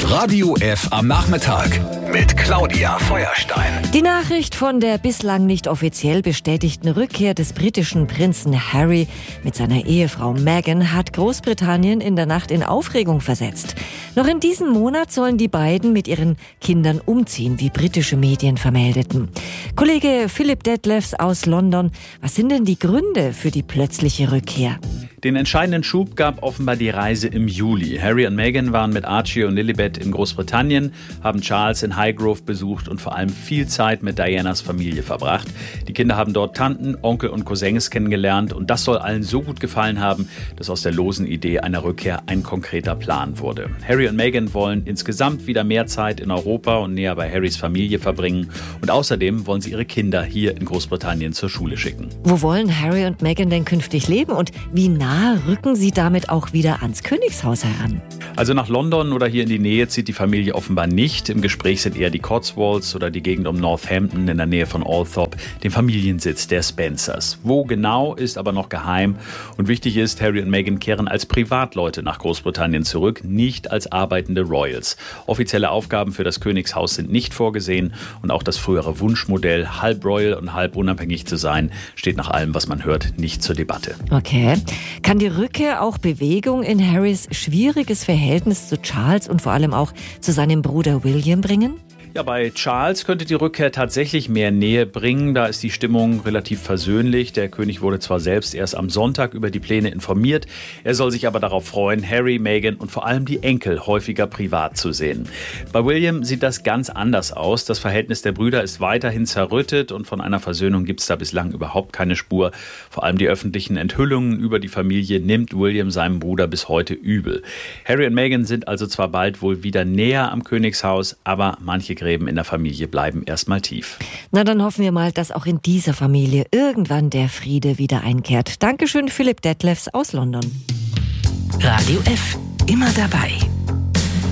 Radio F am Nachmittag mit Claudia Feuerstein. Die Nachricht von der bislang nicht offiziell bestätigten Rückkehr des britischen Prinzen Harry mit seiner Ehefrau Meghan hat Großbritannien in der Nacht in Aufregung versetzt. Noch in diesem Monat sollen die beiden mit ihren Kindern umziehen, wie britische Medien vermeldeten. Kollege Philipp Detlefs aus London, was sind denn die Gründe für die plötzliche Rückkehr? Den entscheidenden Schub gab offenbar die Reise im Juli. Harry und Meghan waren mit Archie und Lilibet in Großbritannien, haben Charles in Highgrove besucht und vor allem viel Zeit mit Dianas Familie verbracht. Die Kinder haben dort Tanten, Onkel und Cousins kennengelernt und das soll allen so gut gefallen haben, dass aus der losen Idee einer Rückkehr ein konkreter Plan wurde. Harry und Meghan wollen insgesamt wieder mehr Zeit in Europa und näher bei Harrys Familie verbringen und außerdem wollen sie ihre Kinder hier in Großbritannien zur Schule schicken. Wo wollen Harry und Meghan denn künftig leben und wie nah rücken sie damit auch wieder ans Königshaus heran? Also nach London oder hier in die Nähe zieht die Familie offenbar nicht. Im Gespräch sind eher die Cotswolds oder die Gegend um Northampton in der Nähe von Althorp, dem Familiensitz der Spencers. Wo genau, ist aber noch geheim. Und wichtig ist, Harry und Meghan kehren als Privatleute nach Großbritannien zurück, nicht als arbeitende Royals. Offizielle Aufgaben für das Königshaus sind nicht vorgesehen und auch das frühere Wunschmodell, halb royal und halb unabhängig zu sein, steht nach allem, was man hört, nicht zur Debatte. Okay. Kann die Rückkehr auch Bewegung in Harrys schwieriges Verhältnis zu Charles und vor allem auch zu seinem Bruder William bringen? Ja, bei Charles könnte die Rückkehr tatsächlich mehr Nähe bringen. Da ist die Stimmung relativ versöhnlich. Der König wurde zwar selbst erst am Sonntag über die Pläne informiert. Er soll sich aber darauf freuen, Harry, Meghan und vor allem die Enkel häufiger privat zu sehen. Bei William sieht das ganz anders aus. Das Verhältnis der Brüder ist weiterhin zerrüttet und von einer Versöhnung gibt es da bislang überhaupt keine Spur. Vor allem die öffentlichen Enthüllungen über die Familie nimmt William seinem Bruder bis heute übel. Harry und Meghan sind also zwar bald wohl wieder näher am Königshaus, aber manche Gräben in der Familie bleiben erstmal tief. Na, dann hoffen wir mal, dass auch in dieser Familie irgendwann der Friede wieder einkehrt. Dankeschön, Philipp Detlefs aus London. Radio F, immer dabei.